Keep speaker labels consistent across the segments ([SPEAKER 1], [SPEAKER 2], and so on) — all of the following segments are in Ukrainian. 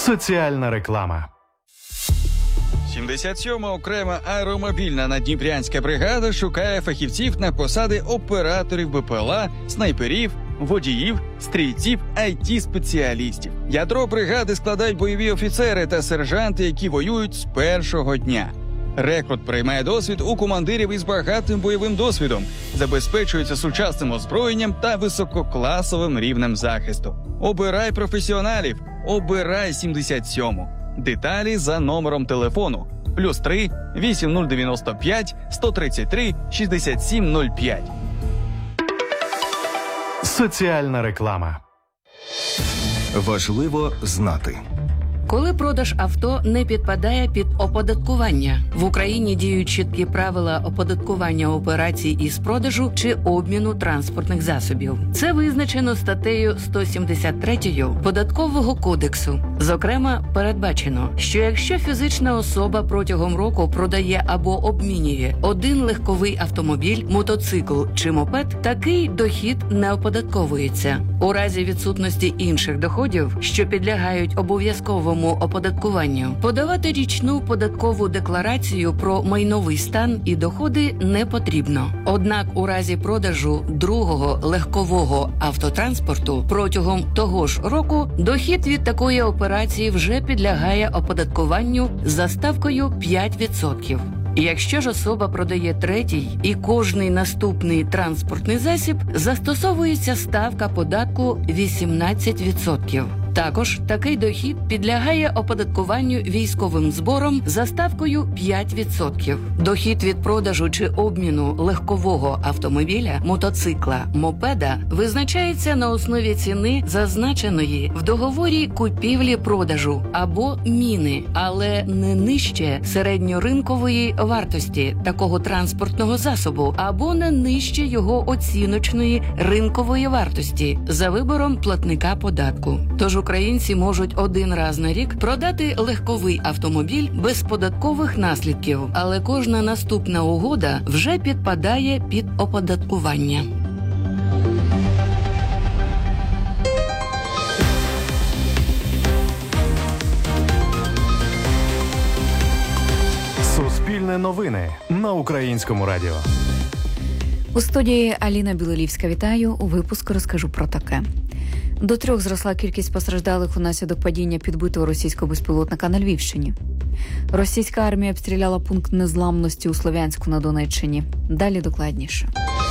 [SPEAKER 1] Соціальна реклама.
[SPEAKER 2] 77-ма окрема аеромобільна наддніпрянська бригада шукає фахівців на посади операторів БПЛА, снайперів, водіїв, стрільців, IT-спеціалістів. Ядро бригади складають бойові офіцери та сержанти, які воюють з першого дня. Рекрут приймає досвід у командирів із багатим бойовим досвідом, забезпечується сучасним озброєнням та висококласовим рівнем захисту. Обирай професіоналів, обирай 77-му. Деталі за номером телефону +3 8095 133 6705.
[SPEAKER 1] Соціальна реклама.
[SPEAKER 3] Важливо знати.
[SPEAKER 4] Коли продаж авто не підпадає під оподаткування, в Україні діють чіткі правила оподаткування операцій із продажу чи обміну транспортних засобів. Це визначено статтею 173 Податкового кодексу. Зокрема, передбачено, що якщо фізична особа протягом року продає або обмінює один легковий автомобіль, мотоцикл чи мопед, такий дохід не оподатковується. У разі відсутності інших доходів, що підлягають обов'язковому оподаткуванню, подавати річну податкову декларацію про майновий стан і доходи не потрібно. Однак у разі продажу другого легкового автотранспорту протягом того ж року дохід від такої операції вже підлягає оподаткуванню за ставкою 5%. Якщо ж особа продає третій і кожний наступний транспортний засіб, застосовується ставка податку 18%. Також такий дохід підлягає оподаткуванню військовим збором за ставкою 5%. Дохід від продажу чи обміну легкового автомобіля, мотоцикла, мопеда визначається на основі ціни, зазначеної в договорі купівлі-продажу або міни, але не нижче середньоринкової вартості такого транспортного засобу або не нижче його оціночної ринкової вартості за вибором платника податку. Тож українці можуть один раз на рік продати легковий автомобіль без податкових наслідків, але кожна наступна угода вже підпадає під оподаткування.
[SPEAKER 1] Суспільне новини на Українському радіо.
[SPEAKER 5] У студії Аліна Білолівська. Вітаю. У випуску розкажу про таке. До 3 зросла кількість постраждалих унаслідок падіння підбитого російського безпілотника на Львівщині. Російська армія обстріляла пункт незламності у Слов'янську на Донеччині. Далі докладніше.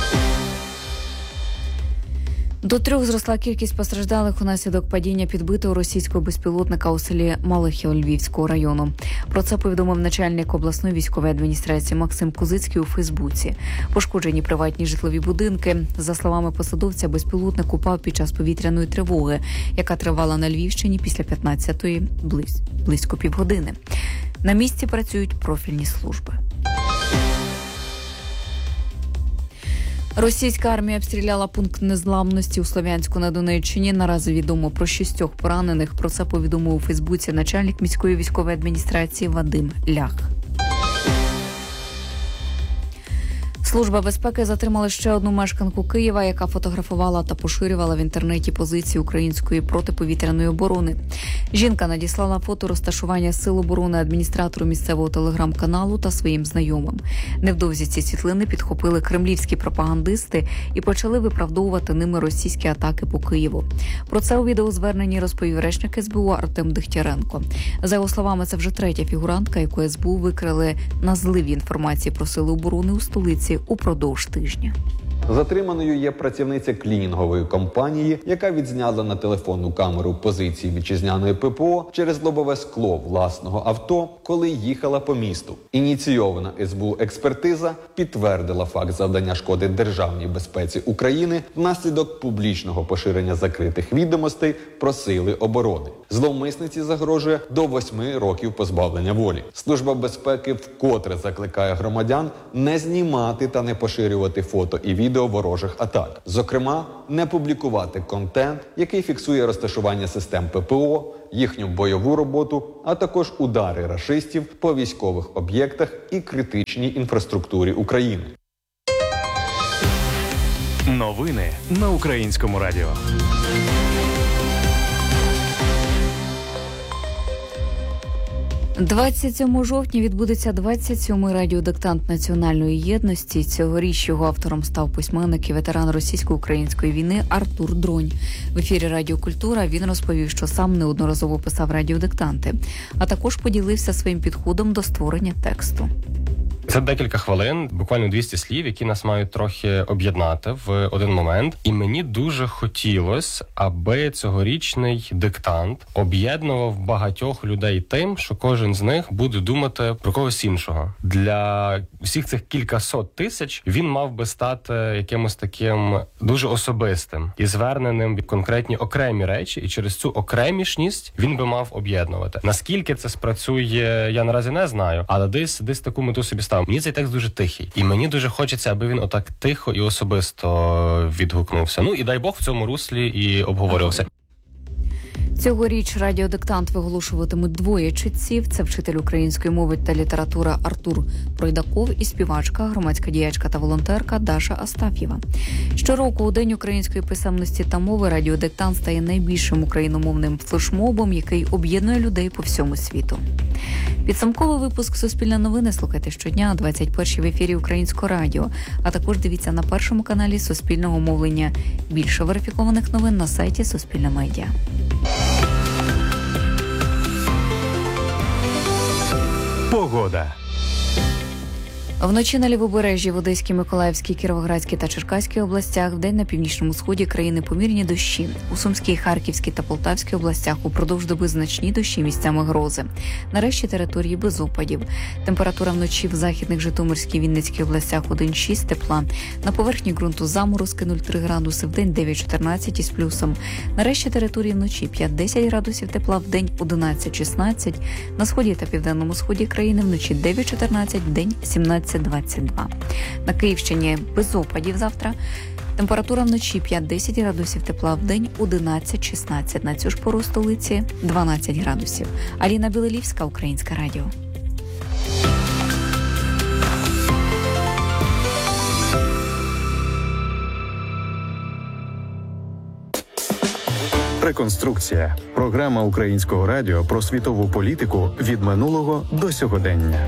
[SPEAKER 5] До 3 зросла кількість постраждалих унаслідок падіння підбитого російського безпілотника у селі Малихів Львівського району. Про це повідомив начальник обласної військової адміністрації Максим Кузицький у Фейсбуці. Пошкоджені приватні житлові будинки. За словами посадовця, безпілотник упав під час повітряної тривоги, яка тривала на Львівщині після 15-ї близько півгодини. На місці працюють профільні служби. Російська армія обстріляла пункт незламності у Слов'янську на Донеччині. Наразі відомо про 6 поранених. Про це повідомив у Фейсбуці начальник міської військової адміністрації Вадим Лях. Служба безпеки затримала ще одну мешканку Києва, яка фотографувала та поширювала в інтернеті позиції української протиповітряної оборони. Жінка надіслала фото розташування сил оборони адміністратору місцевого телеграм-каналу та своїм знайомим. Невдовзі ці світлини підхопили кремлівські пропагандисти і почали виправдовувати ними російські атаки по Києву. Про це у відеозверненні розповів речник СБУ Артем Дегтяренко. За його словами, це вже третя фігурантка, яку СБУ викрили на зливі інформації про сили оборони у столиці упродовж тижня.
[SPEAKER 6] Затриманою є працівниця клінінгової компанії, яка відзняла на телефонну камеру позиції вітчизняної ППО через лобове скло власного авто, коли їхала по місту. Ініційована СБУ експертиза підтвердила факт завдання шкоди державній безпеці України внаслідок публічного поширення закритих відомостей про сили оборони. Зловмисниці загрожує до 8 років позбавлення волі. Служба безпеки вкотре закликає громадян не знімати та не поширювати фото і відео ворожих атак. Зокрема, не публікувати контент, який фіксує розташування систем ППО, їхню бойову роботу, а також удари рашистів по військових об'єктах і критичній інфраструктурі України.
[SPEAKER 1] Новини на Українському радіо.
[SPEAKER 5] 27 жовтня відбудеться 27-й радіодиктант Національної єдності. Цьогоріч його автором став письменник і ветеран російсько-української війни Артур Дронь. В ефірі «Радіо Культура» він розповів, що сам неодноразово писав радіодиктанти, а також поділився своїм підходом до створення тексту.
[SPEAKER 3] Це декілька хвилин, буквально 200 слів, які нас мають трохи об'єднати в один момент. І мені дуже хотілося, аби цьогорічний диктант об'єднував багатьох людей тим, що кожен з них буде думати про когось іншого. Для всіх цих кількасот тисяч він мав би стати якимось таким дуже особистим і зверненим в конкретні окремі речі, і через цю окремішність він би мав об'єднувати. Наскільки це спрацює, я наразі не знаю, але десь таку мету собі став. Мені цей текст дуже тихий. І мені дуже хочеться, аби він отак тихо і особисто відгукнувся. Ну і дай Бог в цьому руслі і обговорювався.
[SPEAKER 5] Цьогоріч радіодиктант виголошуватимуть двоє читців. Це вчитель української мови та літератури Артур Пройдаков і співачка, громадська діячка та волонтерка Даша Астаф'єва. Щороку у День української писемності та мови радіодиктант стає найбільшим україномовним флешмобом, який об'єднує людей по всьому світу. Підсумковий випуск «Суспільне новини» слухайте щодня о 21-й в ефірі Українського радіо, а також дивіться на першому каналі Суспільного мовлення. Більше верифікованих новин на сайті Суспільне медіа.
[SPEAKER 1] Погода.
[SPEAKER 5] Вночі на Лівобережжі, в Одеській, Миколаївській, Кіровоградській та Черкаській областях, вдень на північному сході країни помірні дощі. У Сумській, Харківській та Полтавській областях упродовж доби значні дощі, місцями грози. На решті території без опадів. Температура вночі в західних Житомирській, Вінницькій областях 1-6 тепла. На поверхні ґрунту заморозки 0,3 градуси, вдень 9-14 із плюсом. На решті території вночі 5-10 градусів тепла, вдень 11-16. На сході та південному сході країни вночі 9-14, вдень 17-22. На Київщині без опадів завтра. Температура вночі 5-10 градусів тепла, вдень 11-16. На цю ж пору столиці 12 градусів. Аліна Білелівська, Українське радіо.
[SPEAKER 1] Реконструкція. Програма Українського радіо про світову політику від минулого до сьогодення.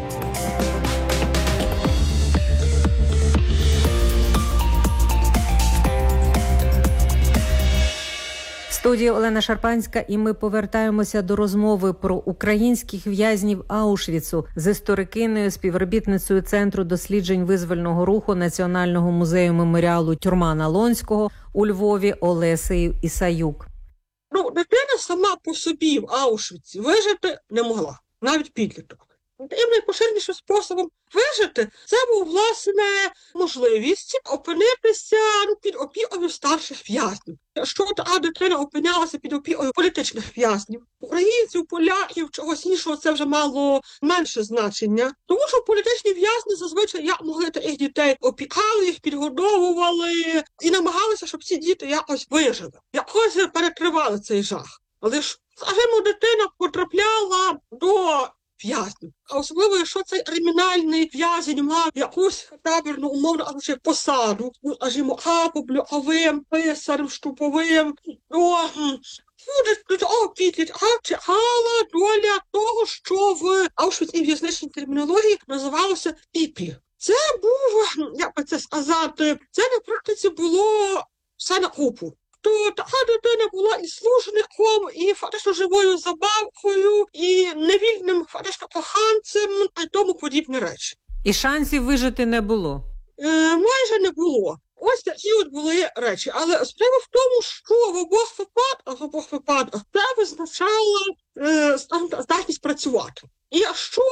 [SPEAKER 7] Студії Олена Шарпанська, і ми повертаємося до розмови про українських в'язнів Аушвіцу з історикиною, співробітницею Центру досліджень визвольного руху Національного музею меморіалу Тюрмана Лонського у Львові Олесею Ісаюк.
[SPEAKER 8] Дитина сама по собі в Аушвіці вижити не могла, навіть підліток. І найпоширенішим способом вижити це був, власне, можливість опинитися під опікою старших в'язнів. Якщо та дитина опинялася під опікою політичних в'язнів, українців, поляків, чогось іншого, це вже мало менше значення. Тому що політичні в'язні зазвичай могли таких дітей опікали, їх підгодовували і намагалися, щоб ці діти якось вижили, якось перетривали цей жах. Але ж, скажімо, дитина потрапляла до в'язнів. А особливо, якщо цей кримінальний в'язень мав якусь табірну, умовно кажучи, посаду, скажімо, публіковим, писарем, штуповим, то буде того підлітка чекала доля того, що в аушвіцькій в'язничній термінології називалося піплі. Це був, як би це сказати, це на практиці було все на купу. То така дитина була і служником, і фактично живою забавкою, і невільним фактично коханцем, і тому подібні речі.
[SPEAKER 7] І шансів вижити не було?
[SPEAKER 8] Майже не було. Ось такі от були речі. Але справа в тому, що в обох випадках це визначало здатність працювати. І якщо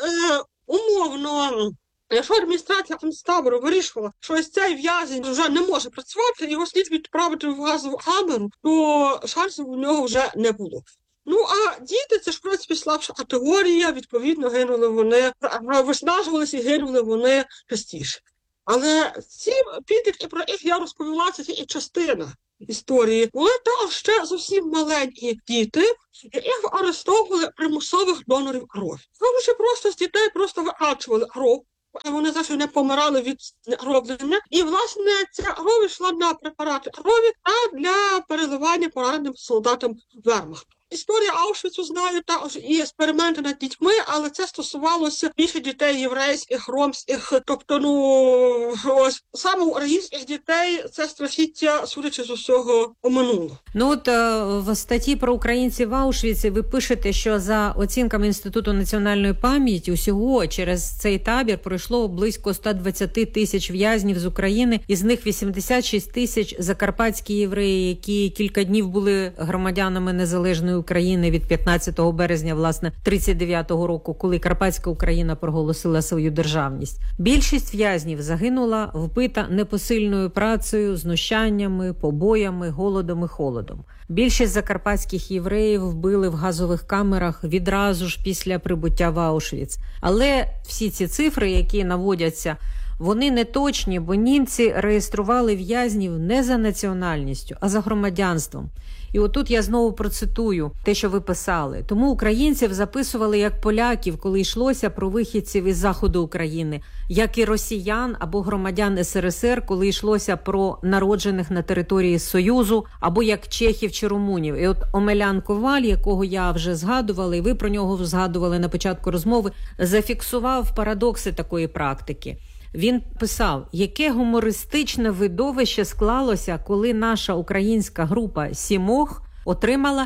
[SPEAKER 8] умовно... Якщо адміністрація концтабору вирішувала, що ось цей в'язень вже не може працювати, його слід відправити в газову камеру, то шансів у нього вже не було. Ну, а діти – це ж, в принципі, слабша категорія, відповідно, гинули вони, виснажувалися і гинули вони частіше. Але ці підлітки, про яких я розповіла, це тільки частина історії. Були також ще зовсім маленькі діти, яких арештовували примусових донорів крові. Кажучи, просто з дітей просто викачували кров. Вони завжди не помирали від знекровлення. І, власне, ця кров йшла на препарати крові та для переливання пораненим солдатам вермахту. історія Аушвіцу знаю також і експерименти над дітьми, але це стосувалося більше дітей єврейських, ромських, тобто, ось саме українських дітей це страхіття, судячи з усього, оминуло.
[SPEAKER 7] В статті про українців в Аушвіці ви пишете, що за оцінками Інституту національної пам'яті усього через цей табір пройшло близько 120 тисяч в'язнів з України, із них 86 тисяч закарпатські євреї, які кілька днів були громадянами незалежної України від 15 березня, власне, 39-го року, коли Карпатська Україна проголосила свою державність. Більшість в'язнів загинула, вбита непосильною працею, знущаннями, побоями, голодом і холодом. Більшість закарпатських євреїв вбили в газових камерах відразу ж після прибуття в Аушвіц. Але всі ці цифри, які наводяться, вони не точні, бо німці реєстрували в'язнів не за національністю, а за громадянством. І отут я знову процитую те, що ви писали. Тому українців записували як поляків, коли йшлося про вихідців із заходу України, як і росіян або громадян СРСР, коли йшлося про народжених на території Союзу, або як чехів чи румунів. І от Омелян Коваль, якого я вже згадувала, і ви про нього згадували на початку розмови, зафіксував парадокси такої практики. Він писав, яке гумористичне видовище склалося, коли наша українська група «Сімох» отримала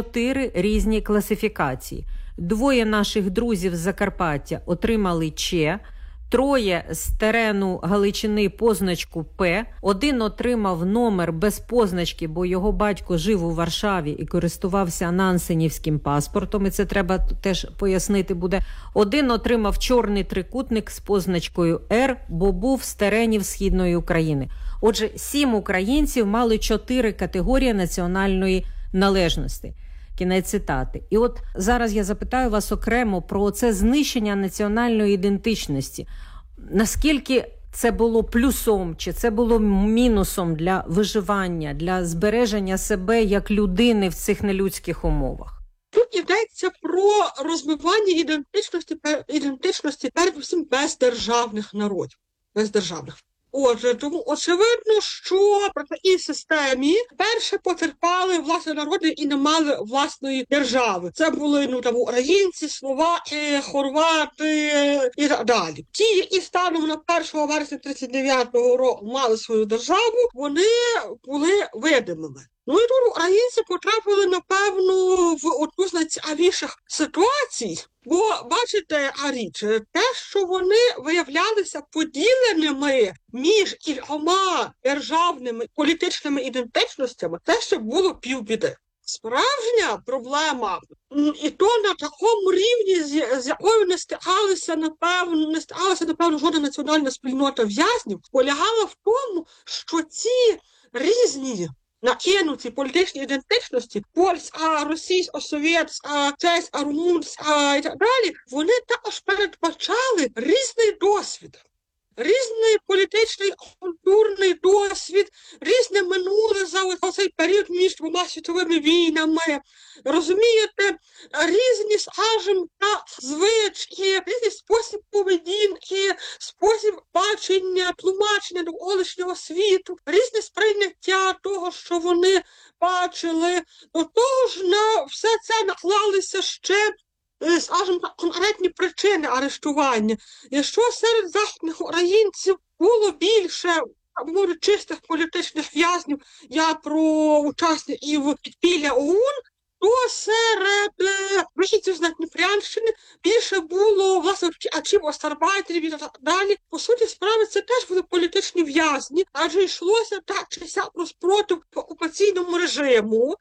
[SPEAKER 7] 4 різні класифікації. 2 наших друзів з Закарпаття отримали «Ч», 3 з терену Галичини позначку «П», 1 отримав номер без позначки, бо його батько жив у Варшаві і користувався нансенівським паспортом, і це треба теж пояснити буде. 1 отримав чорний трикутник з позначкою «Р», бо був з теренів Східної України. Отже, 7 українців мали 4 категорії національної належності. Кінець цитати. І от зараз я запитаю вас окремо про це знищення національної ідентичності. Наскільки це було плюсом, чи це було мінусом для виживання, для збереження себе як людини в цих нелюдських умовах?
[SPEAKER 8] Тут йдеться про розмивання ідентичності передусім бездержавних народів. Бездержавних. Отже, тому очевидно, що при такій системі перше потерпали власне народи і не мали власної держави. Це були українці, словаки, хорвати і так далі. Ті, які станом на 1 вересня 39-го року мали свою державу, вони були видимими. І тут українці потрапили, напевно, в одну з найцікавіших ситуацій. Бо, бачите, те, що вони виявлялися поділеними між кількома державними політичними ідентичностями, це ще було півбіди. Справжня проблема, і то на такому рівні, з якою не стикалася, напевно, жодна національна спільнота в'язнів, полягала в тому, що ці різні накинуті політичні ідентичності, польська, російська, совєтська, чеська, румунська і так далі, вони також передбачали різний досвід. Різний політичний, культурний досвід, різне минуле за цей період між 2 світовими війнами. Розумієте, різні, скажімо, звички, різний спосіб поведінки, спосіб бачення, тлумачення довколишнього світу, різне сприйняття того, що вони бачили. До того ж, на все це наклалися ще, скажімо так, конкретні причини арештування. Якщо серед західних українців було більше, чистих політичних в'язнів, я про учасників підпілля ОУН, то серед вихідців з Надніпрянщини більше було, власне, втікачів, остарбайтерів і так далі. По суті справи, це теж були політичні в'язні, адже йшлося так чи сяк про спротив окупаційному режиму.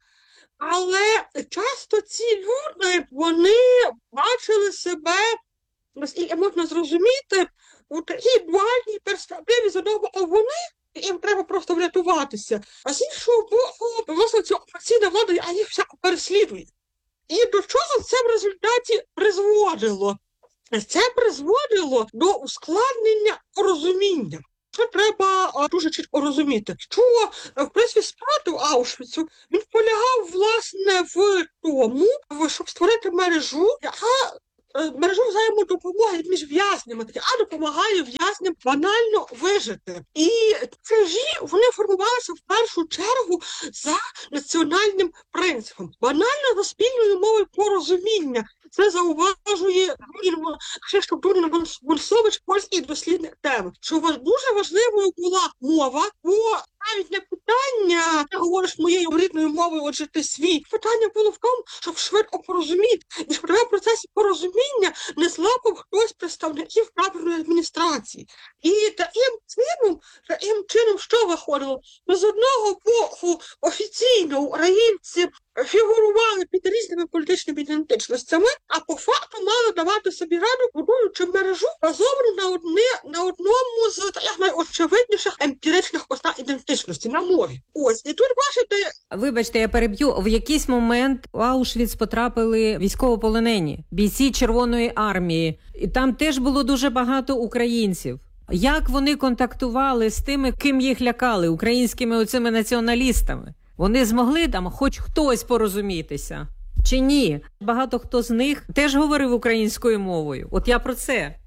[SPEAKER 8] Але часто ці люди, вони бачили себе, наскільки можна зрозуміти, у такій дуальній перспективі. З одного боку вони, їм треба просто врятуватися, а з іншого боку, власне, ця окупаційна влада, а їх всяко переслідує. І до чого це в результаті призводило? Це призводило до ускладнення розуміння. Це треба дуже чітко розуміти, що, в принципі, спротив Аушвіцу, він полягав, власне, в тому, щоб створити мережу, яка мережу взаємодопомоги між в'язнями, а допомагає в'язням банально вижити. І мережі, вони формувалися в першу чергу за національним принципом. Банально за спільною мовою порозуміння. Це зауважує Кшиштоф Дунін-Бунцович, польський дослідник теми, що дуже важливою була мова, бо навіть не питання, ти говориш моєю рідною мовою, отже ти свій. Питання було в тому, щоб швидко порозуміти. І щоб в процесі порозуміння не злапав хтось представників таборної адміністрації. І таким чином, що виходило? З одного боку офіційно українці фігурували під різними політичними ідентичностями, а по факту мали давати собі раду, будуючи мережу базовану на одному з найочевидніших емпіричних ознак ідентичності, на мові. Ось, і тут бачите...
[SPEAKER 7] Вибачте, я переб'ю. В якийсь момент в Аушвіц потрапили військовополонені, бійці Червоної армії. І там теж було дуже багато українців. Як вони контактували з тими, ким їх лякали, українськими оцими націоналістами? Вони змогли там хоч хтось порозумітися? Чи ні? Багато хто з них теж говорив українською мовою. От я про це.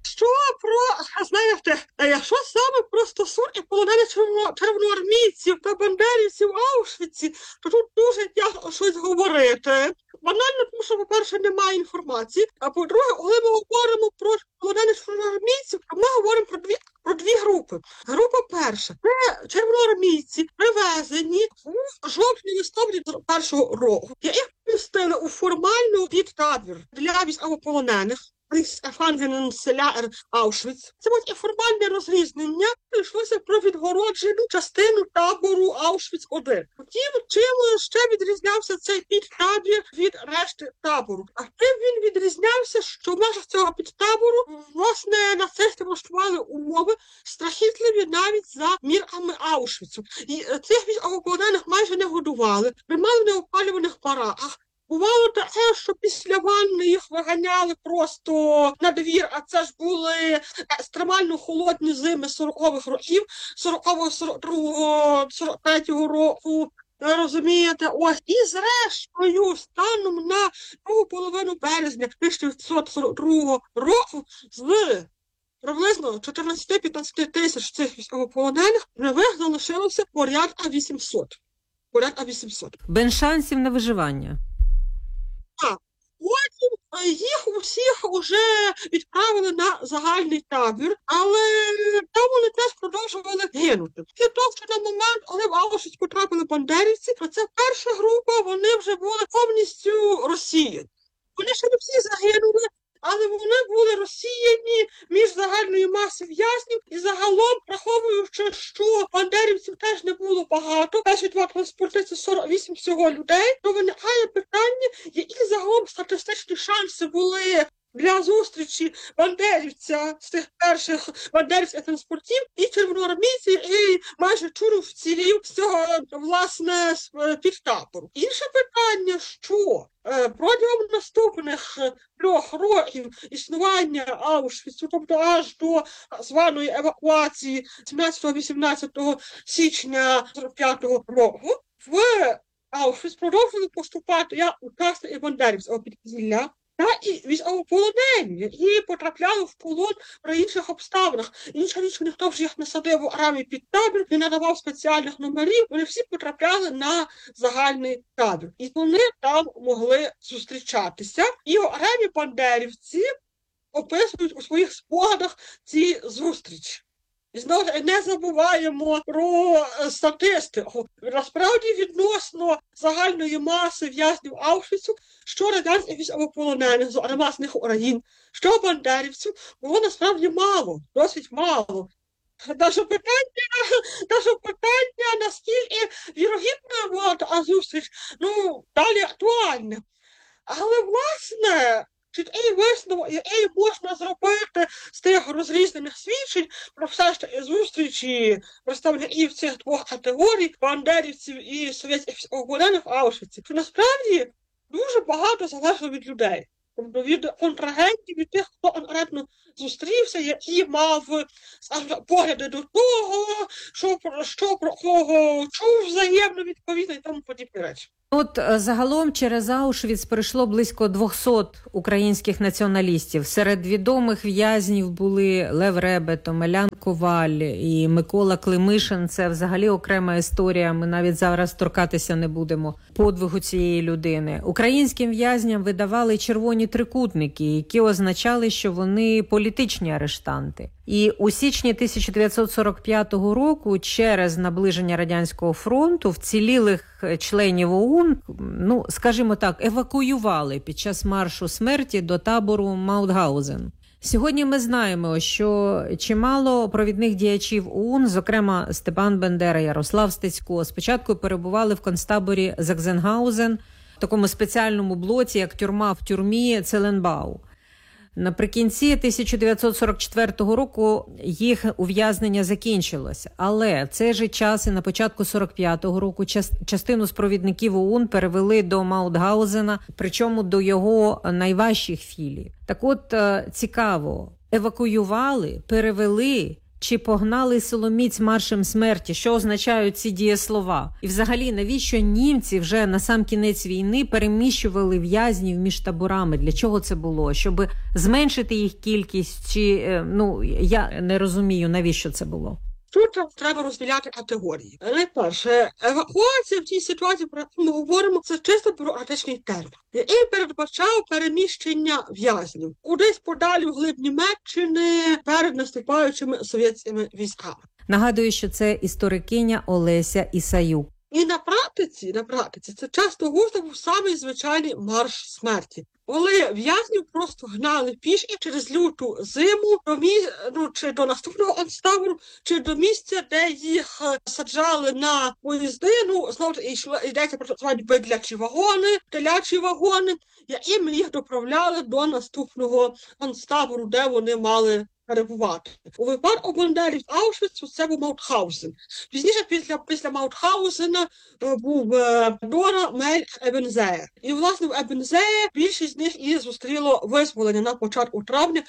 [SPEAKER 8] Якщо саме про стосунки полонених червоноармійців та бандерівців в Аушвіці, то тут дуже тяжко щось говорити. Банально, тому що, по-перше, немає інформації, а по-друге, коли ми говоримо про полонених червоноармійців, то ми говоримо про дві групи. Група перша – це червоноармійці, привезені у жовтні-листопаді 41-го року. Їх пустили у формальну підтабір для військовополонених. Рейхсгефангененцеляр Аушвіц. Це було формальне розрізнення, йшлося про відгороджену частину табору Аушвіц-1. Втім, чим ще відрізнявся цей підтабір від решти табору? А тим він відрізнявся, що в межах цього підтабору, власне, нацисти влаштували умови страхітливі навіть за мірками Аушвіцу. І цих військовополонених майже не годували, тримали в неопалюваних бараках. Бувало таке, що після ванни їх виганяли просто на двір, а це ж були екстремально холодні зими 40-х років, 40-го, 42-го, 43-го року. Розумієте, ось. І зрештою, станом на другу половину березня 1942 року з приблизно 14-15 тисяч цих військовополонених живих залишилося порядка 800.
[SPEAKER 7] Без шансів на виживання.
[SPEAKER 8] Потім їх усіх вже відправили на загальний табір, але там вони теж продовжували гинути. І тобто на момент, коли в Аушвіц потрапили бандерівці, то це перша група, вони вже були повністю розсіяні. Вони ще не всі загинули, але вони були розсіяні між загальною масою в'язнів і загалом, враховуючи, що бандерівців теж не було багато, перші два транспорти – це 48 всього людей, то виникає питання, які загалом статистичні шанси були для зустрічі бандерівця з тих перших бандерівських транспортів і червоноармійців, і майже чудом вцілів з цього, власне, підтабору. Інше питання, що протягом наступних 3 років існування Аушвіцу, тобто аж до званої евакуації 17-18 січня 45-го року, в Аушвіц продовжували поступати як учасники і бандерівського підпілля, та і військовополонені, які потрапляли в полон при інших обставинах. Інша річ, ніхто вже їх не садив у армії під табір, не надавав спеціальних номерів, вони всі потрапляли на загальний табір. І вони там могли зустрічатися. І окремі бандерівці описують у своїх спогадах ці зустрічі. І знову не забуваємо про статистику. Насправді, відносно загальної маси в'язнів Аушвіцу, що радянських військовополонених, зокрема з них України, що бандерівців, було насправді мало, досить мало. Наше питання, наскільки вірогідною була та зустріч, далі актуальне. Але, власне, чіткий висновок, який можна зробити з тих розрізнених свідчень про все ж таки зустрічі представників цих двох категорій, бандерівців і совєтських військовополонених в Аушвіці, що насправді дуже багато залежало від людей. Тобто від контрагентів, від тих, хто конкретно зустрівся, який мав, скажімо, погляди до того, що про кого чув взаємно відповідно і тому подібні речі.
[SPEAKER 7] От загалом через Аушвіц пройшло близько 200 українських націоналістів. Серед відомих в'язнів були Лев Ребет, Омелян Коваль і Микола Климишин. Це взагалі окрема історія, ми навіть зараз торкатися не будемо подвигу цієї людини. Українським в'язням видавали червоні трикутники, які означали, що вони політичні арештанти. І у січні 1945 року через наближення Радянського фронту вцілілих членів ОУН, скажімо так, евакуювали під час маршу смерті до табору Маутгаузен. Сьогодні ми знаємо, що чимало провідних діячів ОУН, зокрема Степан Бендера, Ярослав Стецько, спочатку перебували в концтаборі Заксенгаузен, в такому спеціальному блоці, як тюрма в тюрмі Целенбау. Наприкінці 1944 року їх ув'язнення закінчилося. Але в цей же час і на початку 1945 року частину з провідників ОУН перевели до Маутгаузена, причому до його найважчих філій. Так от, цікаво, евакуювали, перевели чи погнали силоміць маршем смерті? Що означають ці дієслова? І взагалі, навіщо німці вже на сам кінець війни переміщували в'язнів між таборами? Для чого це було? Щоб зменшити їх кількість? Чи, я не розумію, навіщо це було?
[SPEAKER 8] Тут треба розділяти категорії. Найперше, евакуація в цій ситуації, про яку ми говоримо, це чисто бюрократичний термін, який передбачав переміщення в'язнів кудись подалі в глиб Німеччини перед наступаючими совєтськими військами.
[SPEAKER 7] Нагадую, що це історикиня Олеся Ісаюк.
[SPEAKER 8] І на практиці це часто густо був самий звичайний марш смерті. Коли в'язнів просто гнали пішки через люту зиму чи до наступного концтабору, чи до місця, де їх саджали на поїзди. Знову йдеться про так звані бедлячі вагони, телячі вагони, яким їх доправляли до наступного концтабору, де вони мали перебувати. У випадку бандерів Аушвіцу це був Маутгаузен. Пізніше, після Маутгаузена, був Дора, Мель, Ебензеєр. І, власне, в Ебензеєр більшість з них і зустріло визволення на початку травня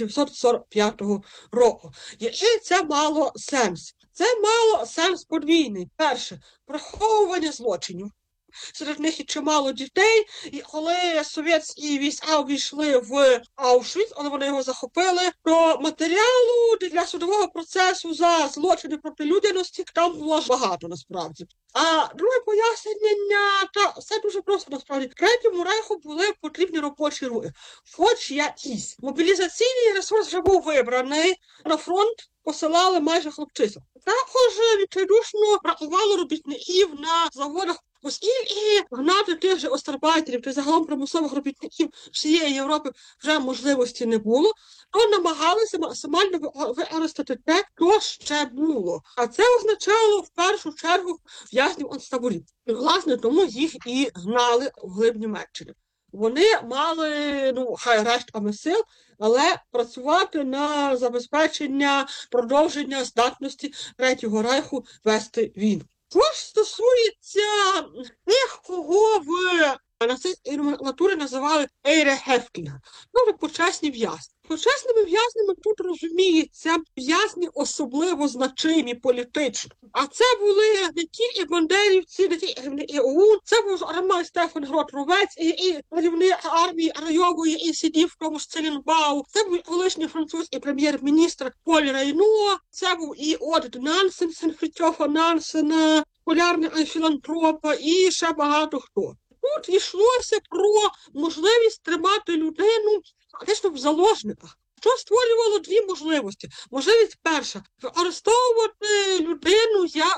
[SPEAKER 8] 1945 року. І це мало сенс. Це мало сенс подвійний. Перше, приховування злочинів. Серед них і чимало дітей, і коли совєтські війська увійшли в Аушвіц, коли вони його захопили, то матеріалу для судового процесу за злочини проти людяності там було багато насправді. А друге пояснення, все дуже просто насправді. Третьому рейху були потрібні робочі руки, хоч якісь. Мобілізаційний ресурс вже був вибраний, на фронт посилали майже хлопчисок. Також відчайдушно бракувало робітників на заводах, оскільки гнати тих же остарбайтерів та загалом примусових робітників всієї Європи вже можливості не було, то намагалися максимально використати те, що ще було. А це означало в першу чергу в'язнів концтаборів. І, власне, тому їх і гнали в глиб Німеччини. Вони мали, хай рештками сил, але працювати на забезпечення продовження здатності Третього рейху вести війну. Що ж стосується тих, кого в нацистській номенклатурі називали Ейрехефтлінга, почесні в'язні. Почесними в'язнями тут розуміється в'язні особливо значимі політично. А це були не тільки бандерівці, не тільки ОУН, це був Роман Стефан Грот-Ровець, і керівник армії Райової, і сидів в тому ж Целенбау. Це був колишній французький прем'єр-міністр Поль Рейно, це був і Одет Нансен, Сен-Фритьофа Нансена, полярний філантропа і ще багато хто. Тут йшлося про можливість тримати людину фактично в заложниках. Що створювало дві можливості. Можливість перша – використовувати людину як,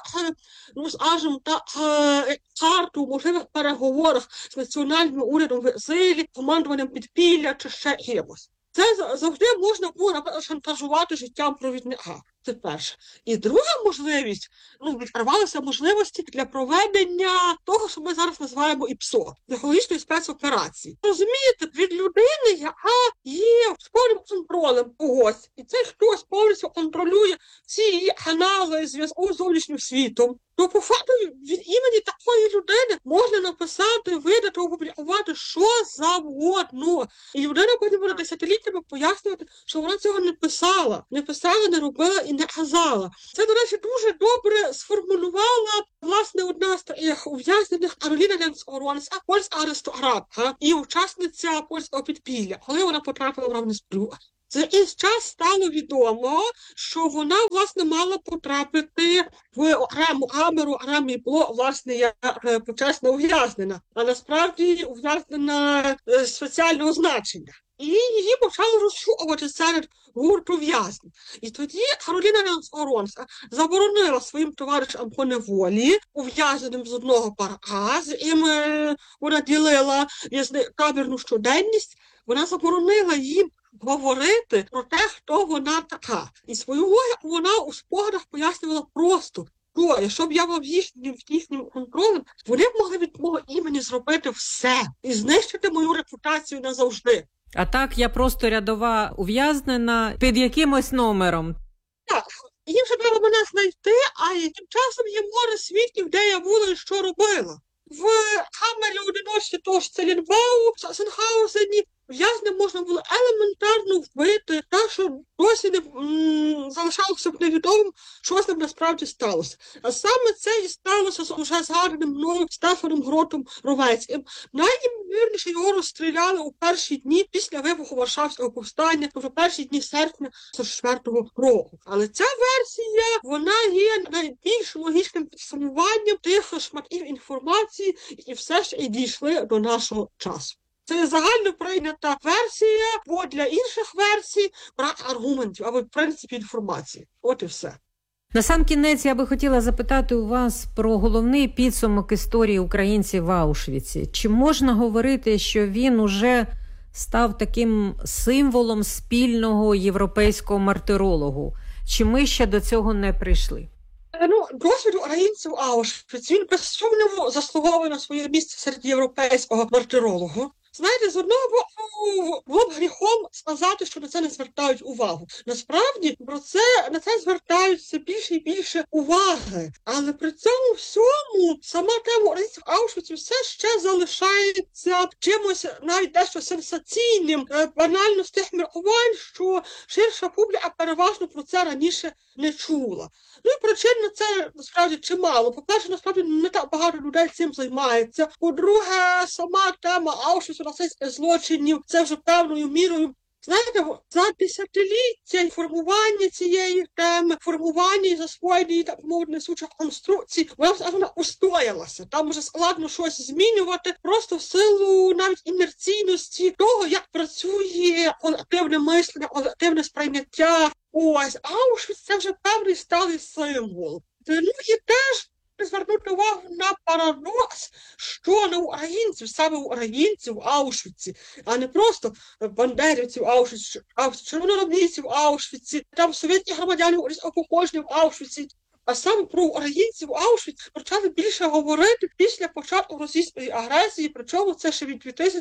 [SPEAKER 8] скажімо так, карту в можливих переговорах з національним урядом в екзилі, командуванням підпілля чи ще якось. Це завжди можна було, наприклад, шантажувати життям провідника. Це перше. І друга можливість, відкривалися можливості для проведення того, що ми зараз називаємо ІПСО, психологічної спецоперації. Розумієте, від людини, яка є з повним контролем когось. І цей хтось повністю контролює всі її канали зв'язку з зовнішнім світом. То по факту від імені такої людини можна написати, видати, опублікувати що завгодно. І людина потім буде десятиліттями пояснювати, що вона цього не писала, не робила і не казала. Це, до речі, дуже добре сформулювала, власне, одна з таких ув'язнених Кароліна Ленц-Оронська, польська аристократка і учасниця польського підпілля, коли вона потрапила в Равнесбрюк. За якийсь час стало відомо, що вона, власне, мала потрапити в окрему камеру, окреме було, власне, як почесна ув'язнена, а насправді ув'язнена спеціального значення. І її почали розшукувати серед гурту в'язнів. І тоді Кароліна Ленц-Оронська заборонила своїм товаришам по неволі, ув'язненим з одного парка, з яким вона ділила камерну щоденність, вона заборонила їм говорити про те, хто вона така. І свою логіку вона у спогадах пояснювала просто. То, якщо б я був їхнім контролем, вони б могли від мого імені зробити все і знищити мою репутацію назавжди.
[SPEAKER 7] А так я просто рядова ув'язнена під якимось номером.
[SPEAKER 8] Так, їм вже треба мене знайти, а тим часом є море свідків, де я була і що робила. В камері одиночці того ж Целінбау, в Сасенхаузені, в'язням можна було елементарно вбити, так що досі не залишалося б невідомим, що з ним насправді сталося. А саме це і сталося з уже згаданим мною Стефаном Гротом Ровецьким. Найімовірніше його розстріляли у перші дні після вибуху Варшавського повстання, тобто перші дні серпня 44-го року. Але ця версія, вона є найбільш логічним підсумуванням тих шматків інформації, які все ж і дійшли до нашого часу. Це загально прийнята версія, бо для інших версій брак аргументів або в принципі інформації. От і все.
[SPEAKER 7] Насамкінець я би хотіла запитати у вас про головний підсумок історії українців в Аушвіці. Чи можна говорити, що він уже став таким символом спільного європейського мартирологу? Чи ми ще до цього не прийшли?
[SPEAKER 8] Досвід українців Аушвіц, він безсумнівно заслуговує на своє місце серед європейського мартирологу. Знаєте, з одного боку, було б гріхом сказати, що на це не звертають увагу. Насправді, на це звертають все більше і більше уваги. Але при цьому всьому сама тема українців Аушвіцу все ще залишається чимось навіть дещо сенсаційним, банально з тих міркувань, що ширша публіка переважно про це раніше не чула. Ну і причин на це насправді чимало. По-перше, насправді не так багато людей цим займається. По-друге, сама тема Аушвіцу, нацистських злочинів, це вже певною мірою. Знаєте, за десятиліття формування цієї теми, формування і засвоєння її, так мовити, несучих конструкцій, вона устоялася. Там вже складно щось змінювати, просто в силу навіть інерційності того, як працює колективне мислення, колективне сприйняття. Ось, Аушвіц – це вже певний сталий символ. Ну і теж звернути увагу на парадокс, що на українців, саме українців в Аушвіці, а не просто бандерівців в Аушвіці, червоноармійців в Аушвіці, там совєтські громадяни походження в Аушвіці, а саме про українців в Аушвіці почали більше говорити після початку російської агресії, причому це ще від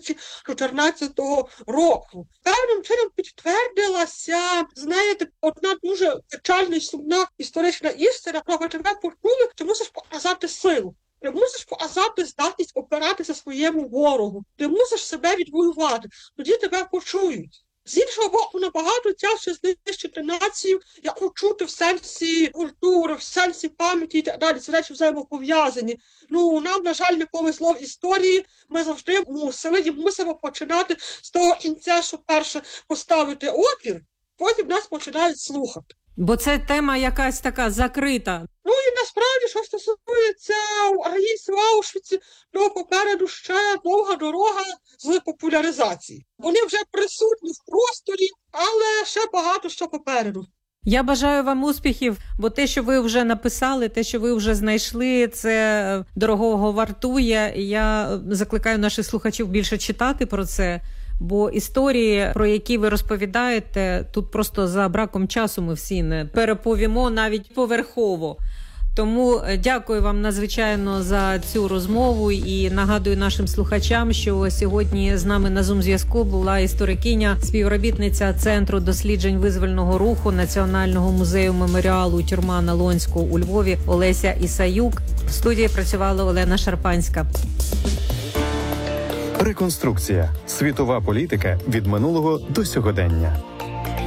[SPEAKER 8] 2014 року. Певним чином підтвердилася, знаєте, одна дуже печальна і сумна історична істина, коли тебе почули, ти мусиш показати силу. Ти мусиш показати здатність опиратися своєму ворогу. Ти мусиш себе відвоювати. Тоді тебе почують. З іншого боку, набагато тяжче знищити націю, яку чути в сенсі культури, в сенсі пам'яті і так далі. Ці речі взаємопов'язані. Нам, на жаль, не повезло в історії. Ми завжди мусимо починати з того кінця, що перше поставити опір, потім нас починають слухати.
[SPEAKER 7] Бо це тема якась така закрита.
[SPEAKER 8] І насправді, що стосується українців в Аушвіці, то попереду ще довга дорога з популяризації. Вони вже присутні в просторі, але ще багато що попереду.
[SPEAKER 7] Я бажаю вам успіхів, бо те, що ви вже написали, те, що ви вже знайшли, це дорогого вартує. Я закликаю наших слухачів більше читати про це, бо історії, про які ви розповідаєте, тут просто за браком часу ми всі не переповімо навіть поверхово. Тому дякую вам надзвичайно за цю розмову і нагадую нашим слухачам, що сьогодні з нами на Zoom-зв'язку була історикиня, співробітниця Центру досліджень визвольного руху Національного музею меморіалу «Тюрма Налонського» у Львові Олеся Ісаюк. В студії працювала Олена Шарпанська.
[SPEAKER 1] Реконструкція. Світова політика від минулого до сьогодення.